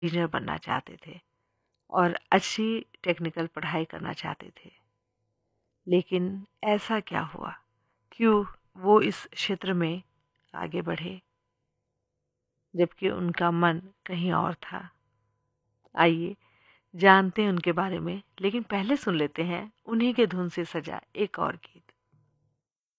Engineer बनना चाहते थे और अच्छी टेक्निकल पढ़ाई करना चाहते थे। लेकिन ऐसा क्या हुआ, क्यों वो इस क्षेत्र में आगे बढ़े जबकि उनका मन कहीं और था? आइए जानते हैं उनके बारे में, लेकिन पहले सुन लेते हैं उन्हीं के धुन से सजा एक और गीत।